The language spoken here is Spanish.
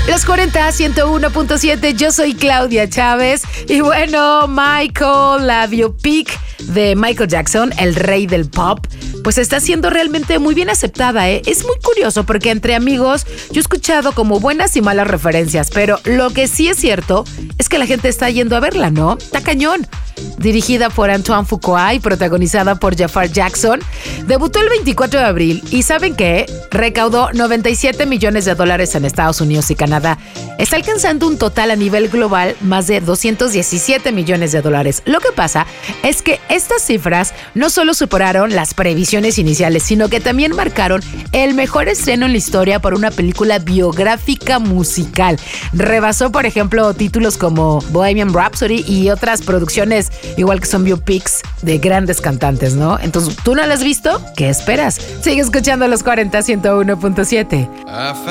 Los 40 101.7, yo soy Claudia Chávez. Y bueno, Michael, la biopic de Michael Jackson, el rey del pop, pues está siendo realmente muy bien aceptada, ¿eh? Es muy curioso porque entre amigos yo he escuchado como buenas y malas referencias, pero lo que sí es cierto es que la gente está yendo a verla, ¿no? Está cañón. Dirigida por Antoine Fuqua y protagonizada por Jafar Jackson, debutó el 24 de abril y ¿saben qué? Recaudó $97 millones en Estados Unidos y Canadá. Está alcanzando un total a nivel global más de $217 millones. Lo que pasa es que estas cifras no solo superaron las previsiones iniciales, sino que también marcaron el mejor estreno en la historia por una película biográfica musical. Rebasó, por ejemplo, títulos como Bohemian Rhapsody y otras producciones igual que son biopics de grandes cantantes, ¿no? Entonces, ¿tú no la has visto? ¿Qué esperas? Sigue escuchando los 40 101.7.